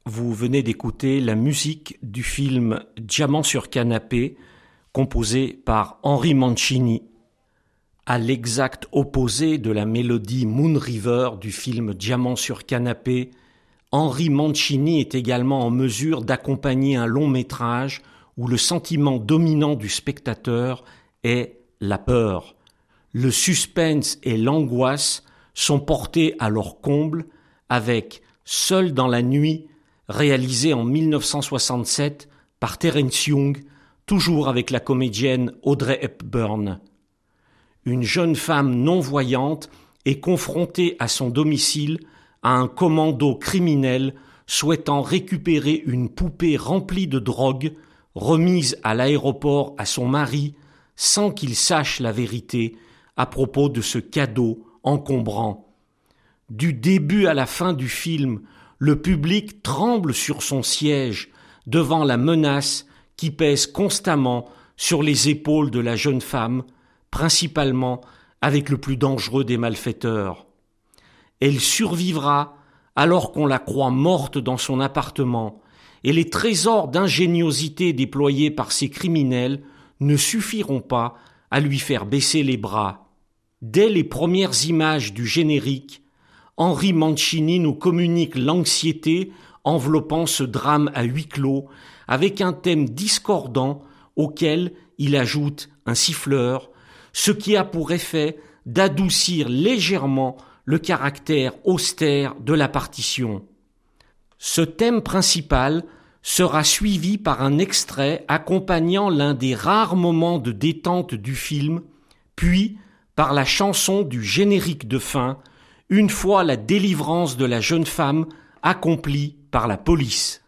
Vous venez d'écouter la musique du film Diamant sur canapé, composé par Henry Mancini, à l'exact opposé de la mélodie Moon River du film Diamant sur canapé. Henry Mancini est également en mesure d'accompagner un long métrage où le sentiment dominant du spectateur est la peur. Le suspense et l'angoisse sont portés à leur comble avec Seul dans la nuit, réalisé en 1967 par Terence Young, toujours avec la comédienne Audrey Hepburn. Une jeune femme non-voyante est confrontée à son domicile à un commando criminel souhaitant récupérer une poupée remplie de drogue remise à l'aéroport à son mari sans qu'il sache la vérité à propos de ce cadeau encombrant. Du début à la fin du film, le public tremble sur son siège devant la menace qui pèse constamment sur les épaules de la jeune femme, principalement avec le plus dangereux des malfaiteurs. Elle survivra alors qu'on la croit morte dans son appartement, et les trésors d'ingéniosité déployés par ces criminels ne suffiront pas à lui faire baisser les bras. Dès les premières images du générique, Henry Mancini nous communique l'anxiété enveloppant ce drame à huis clos avec un thème discordant auquel il ajoute un siffleur, ce qui a pour effet d'adoucir légèrement le caractère austère de la partition. Ce thème principal sera suivi par un extrait accompagnant l'un des rares moments de détente du film, puis par la chanson du générique de fin, une fois la délivrance de la jeune femme accomplie par la police.